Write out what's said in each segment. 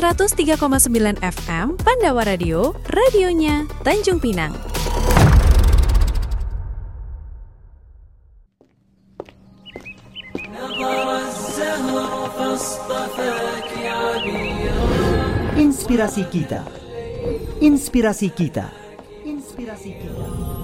103,9 FM Pandawa Radio, radionya Tanjung Pinang. Inspirasi kita. Inspirasi kita. Inspirasi kita.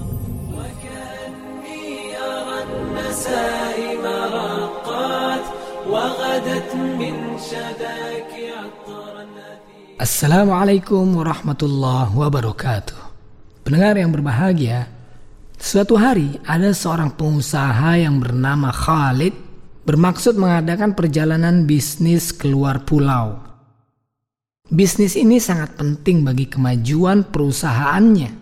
Assalamualaikum warahmatullahi wabarakatuh. Pendengar yang berbahagia, suatu hari ada seorang pengusaha yang bernama Khalid bermaksud mengadakan perjalanan bisnis keluar pulau. Bisnis ini sangat penting bagi kemajuan perusahaannya.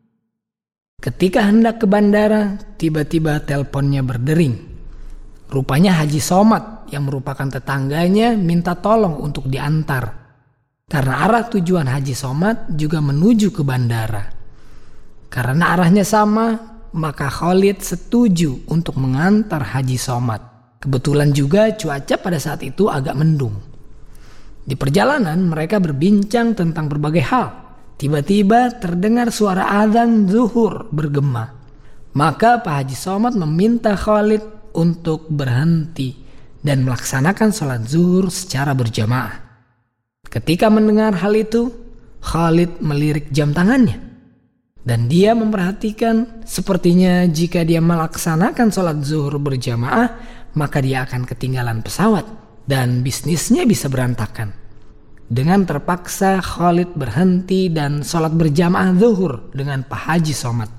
Ketika hendak ke bandara, tiba-tiba teleponnya berdering. Rupanya Haji Somad yang merupakan tetangganya minta tolong untuk diantar. Karena arah tujuan Haji Somad juga menuju ke bandara. Karena arahnya sama, maka Khalid setuju untuk mengantar Haji Somad. Kebetulan juga cuaca pada saat itu agak mendung. Di perjalanan mereka berbincang tentang berbagai hal. Tiba-tiba terdengar suara azan zuhur bergema. Maka Pak Haji Somad meminta Khalid untuk berhenti dan melaksanakan sholat zuhur secara berjamaah. Ketika mendengar hal itu, Khalid melirik jam tangannya. Dan dia memperhatikan sepertinya jika dia melaksanakan sholat zuhur berjamaah, maka dia akan ketinggalan pesawat dan bisnisnya bisa berantakan. Dengan terpaksa Khalid berhenti dan sholat berjamaah zuhur dengan Pak Haji Somad.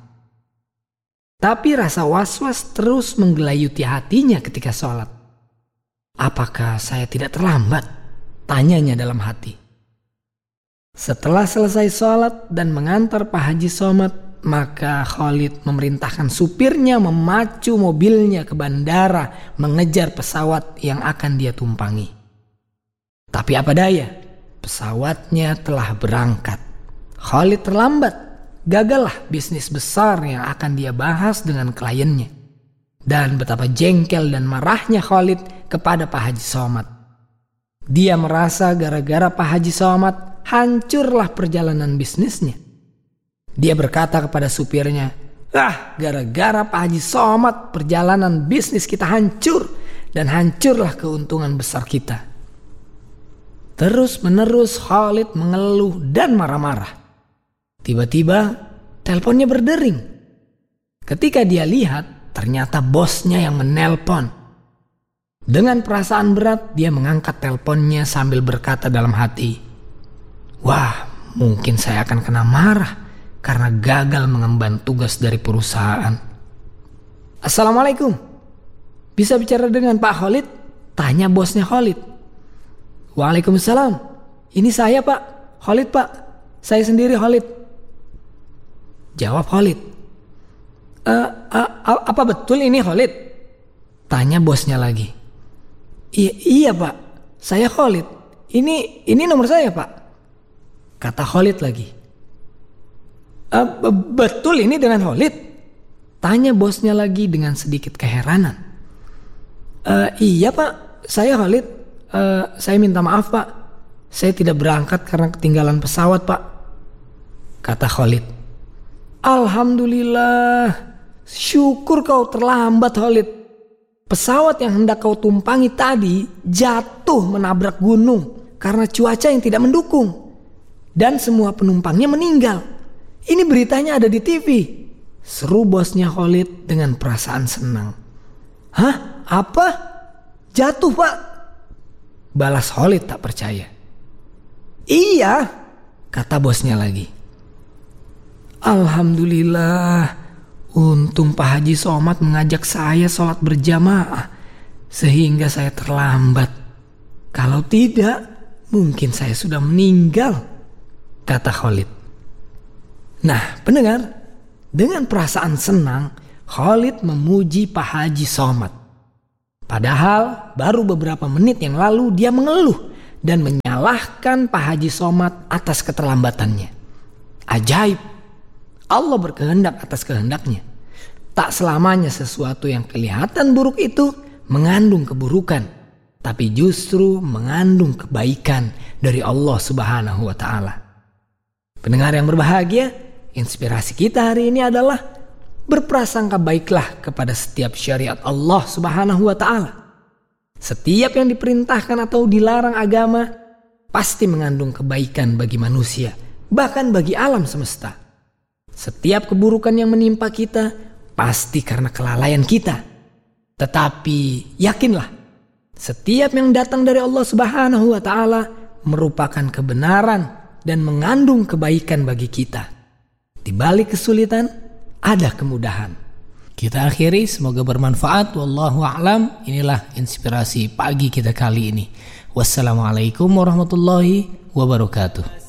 Tapi rasa was-was terus menggelayuti hatinya ketika sholat. Apakah saya tidak terlambat? Tanyanya dalam hati. Setelah selesai sholat dan mengantar Pak Haji Somad, maka Khalid memerintahkan supirnya memacu mobilnya ke bandara mengejar pesawat yang akan dia tumpangi. Tapi apa daya, pesawatnya telah berangkat. Khalid terlambat, gagallah bisnis besar yang akan dia bahas dengan kliennya. Dan betapa jengkel dan marahnya Khalid kepada Pak Haji Somad. Dia merasa gara-gara Pak Haji Somad hancurlah perjalanan bisnisnya. Dia berkata kepada supirnya, gara-gara Pak Haji Somad perjalanan bisnis kita hancur dan hancurlah keuntungan besar kita. Terus menerus Khalid mengeluh dan marah-marah. Tiba-tiba teleponnya berdering. Ketika dia lihat, ternyata bosnya yang menelpon. Dengan perasaan berat, dia mengangkat teleponnya sambil berkata dalam hati, "Wah, mungkin saya akan kena marah karena gagal mengemban tugas dari perusahaan." "Assalamualaikum, bisa bicara dengan Pak Khalid?" tanya bosnya Khalid. "Waalaikumsalam, ini saya Pak, Khalid Pak, saya sendiri Khalid," jawab Khalid. Apa betul ini Khalid?" tanya bosnya lagi. Iya Pak, saya Khalid, ini nomor saya Pak," kata Khalid lagi. Betul ini dengan Khalid?" tanya bosnya lagi dengan sedikit keheranan. Iya Pak, saya Khalid. Saya minta maaf Pak, saya tidak berangkat karena ketinggalan pesawat Pak," kata Khalid. "Alhamdulillah, syukur kau terlambat Khalid. Pesawat yang hendak kau tumpangi tadi jatuh menabrak gunung karena cuaca yang tidak mendukung. Dan semua penumpangnya meninggal. Ini beritanya ada di TV," seru bosnya Khalid dengan perasaan senang. "Hah? Apa? Jatuh Pak?" balas Khalid tak percaya. "Iya," kata bosnya lagi. "Alhamdulillah, untung Pak Haji Somad mengajak saya sholat berjamaah sehingga saya terlambat. Kalau tidak, mungkin saya sudah meninggal," kata Khalid. Nah, pendengar, dengan perasaan senang, Khalid memuji Pak Haji Somad. Padahal baru beberapa menit yang lalu dia mengeluh dan menyalahkan Pak Haji Somad atas keterlambatannya. Ajaib, Allah berkehendak atas kehendaknya. Tak selamanya sesuatu yang kelihatan buruk itu mengandung keburukan, tapi justru mengandung kebaikan dari Allah Subhanahu wa Ta'ala. Pendengar yang berbahagia, inspirasi kita hari ini adalah berprasangka baiklah kepada setiap syariat Allah Subhanahu wa Ta'ala. Setiap yang diperintahkan atau dilarang agama pasti mengandung kebaikan bagi manusia, bahkan bagi alam semesta. Setiap keburukan yang menimpa kita pasti karena kelalaian kita. Tetapi yakinlah, setiap yang datang dari Allah Subhanahu wa Ta'ala merupakan kebenaran dan mengandung kebaikan bagi kita. Di balik kesulitan ada kemudahan. Kita akhiri, semoga bermanfaat. Wallahu a'lam. Inilah inspirasi pagi kita kali ini. Wassalamualaikum warahmatullahi wabarakatuh.